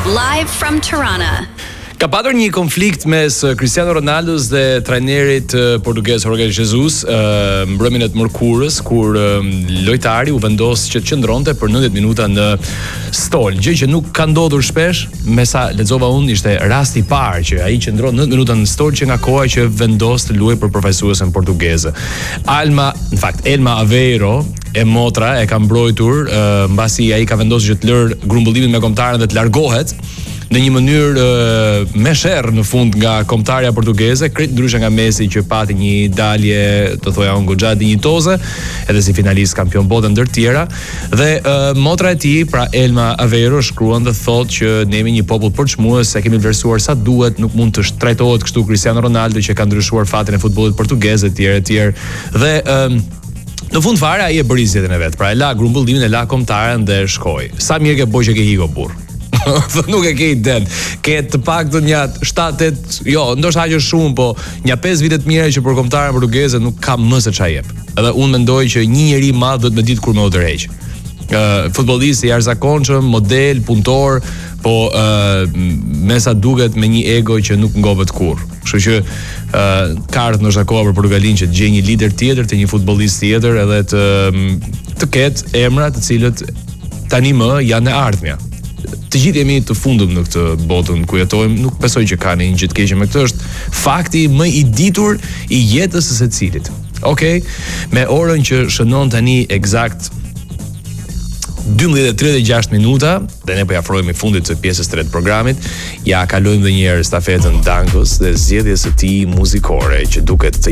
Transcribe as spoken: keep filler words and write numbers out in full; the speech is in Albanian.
Live from Tirana. Ka patur një konflikt mes Cristiano Ronaldos dhe trajnerit portugez Jorge Jesus uh, mbrëmjen e të mërkurës, kur uh, lojtari u vendos që të qëndronte për nëntëdhjetë minuta në stol, gjë që nuk ka ndodhur shpesh. Me sa lexova unë, ishte rasti i parë që ai qëndron nëntëdhjetë minuta në stol që nga koha që vendos të luajë për përfaqësuesen portugeze. Alma, në fakt, Elma Aveiro e motra e ka mbrojtur uh, mbasi ai ka vendosur që të lër grumbullimin me kombëtaren dhe të largohet në një mënyrë uh, me sherr në fund nga kombëtarja portugeze, krejt ndryshe nga Messi që pati një dalje, të thoja unë, goxha dinjitoze, edhe si finalist kampion bote ndër tjera. Dhe uh, motra e tij, pra Elma Aveiro, shkruan dhe thotë që ne jemi një popull përçmues, se kemi vlerësuar sa duhet, nuk mund të trajtohet kështu Cristiano Ronaldo që ka ndryshuar fatin e futbollit portugez etj etj. Dhe um, në fund fare ai e bëri zgjedhjen e vet. Pra e la grumbullimin, e la kombëtaren dhe shkoi. Sa mirë ke bojë që ke hiko burr. Nuk e ke iden. Ke të paktën një shtatë opt, jo, ndoshta aq shumë, po një pesë vite të mira që për kombëtaren portugeze nuk ka më se çfarë jep. Edhe unë mendoj që një njeri i madh duhet me ditë kur më u tërheq. Uh, futbollist i jashtëzakonshëm, model, punëtor, po uh, me sa duket me një ego që nuk ngovet kurrë. Kështu që uh, ka ardhur ndoshta koha për Portugalin që të gjejë një lider tjetër, të një futbollist tjetër, edhe të të ketë emra të cilët tani më janë e ardhmja. Të gjithë jemi të fundum në këtë botën ku jetojmë, nuk besoj që ka një gjë të keqe me këtë, është fakti më i ditur i jetës së secilit. Okej, okay? Me orën që shënon tani eksakt dymbëdhjetë e tridhjetë e gjashtë minuta, dhe ne po ja afrohemi fundit të pjesës së tretë të programit, ja kalojmë edhe një herë stafetën Dankos dhe zgjedhjes së tij muzikore që duket të